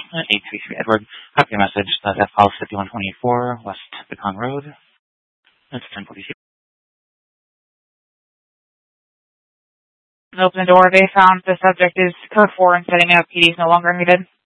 833 Edward. Copy your message. That call 5124 West Pecan Road. That's 1042. Open the door. They found the subject is code 4 and setting up. PD is no longer needed.